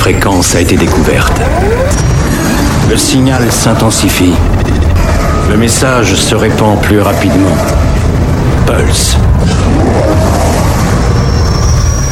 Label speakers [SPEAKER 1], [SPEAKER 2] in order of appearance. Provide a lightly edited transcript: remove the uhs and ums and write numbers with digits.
[SPEAKER 1] fréquence a été découverte. Le signal s'intensifie. Le message se répand plus rapidement.